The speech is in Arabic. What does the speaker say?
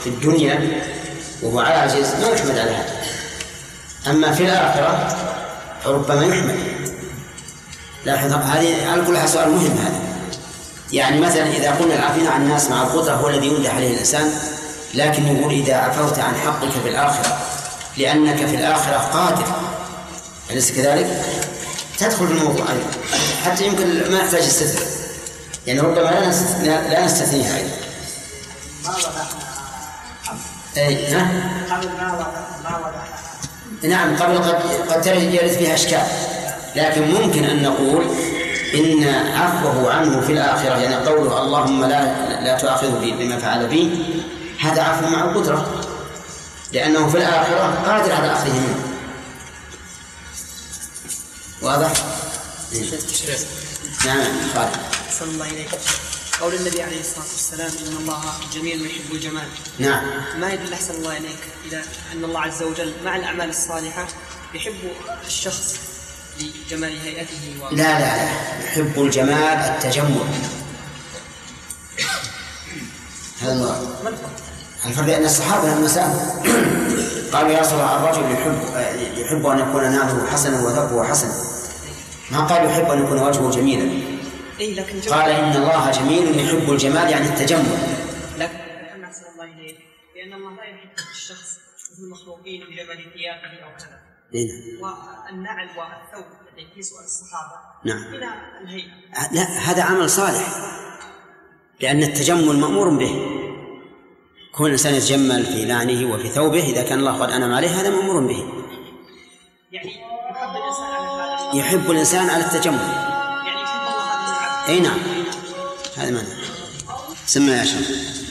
في الدنيا وهو عاجز ما يحمد على هذا. أما في الآخرة ربما يحمد. لاحظ هذه على كل حال سؤال مهم هذا. يعني مثلا إذا قلنا العافين عن الناس مع القدرة هو الذي يمدح عليه الإنسان، لكن يقول إذا عفوت عن حقك في الآخرة لأنك في الآخرة قادر، أليس كذلك؟ تدخل في الموضوع أيضا، حتى يمكن ما يحتاج استثناء، يعني ربما لا نستثنيها أيضا. نعم قبل قد يرد فيها أشكال، لكن ممكن أن نقول إن عفوه عنه في الآخرة، يعني قوله اللهم لا تؤاخذه بما فعل بي، هذا عفو مع القدرة، لأنه في الآخرة قادر على أخذه منه. واضح؟ نعم خالد. صلى الله عليه وسلم قول النبي عليه الصلاة والسلام إن الله جميل ويحب الجمال. نعم. ما يدل أحسن الله إليك إلى أن الله عز وجل مع الأعمال الصالحة يحب الشخص لجمال هيئته لا يحب الجمال التجمل. هذا المراد. الفرق بين الصحابة لما سألوا قالوا يا رسول الله الرجل يحب أن يكون ناله حسنا وثوبه حسنا، ما قال يحب أن يكون وجهه جميلا. قال إن الله جميل يحب الجمال يعني التجمل. لكن أحسن الله إليك لأن الله لا يحب الشخص مثل المخلوقين بجمال ثيابه أو كذا. والنعل والثوب الذي في سؤال الصحابة نعم. إلى الهيئة. لا هذا عمل صالح، لأن التجمل مأمور به. كل إنسان يتجمل في لعنه وفي ثوبه إذا كان الله قد أنعم عليه هذا مأمور به. يعني يحب الإنسان على هذا. يحب الإنسان على التجمل. يعني يحب الله هذا. أي نعم هذا معنى. سمع يا شيخ.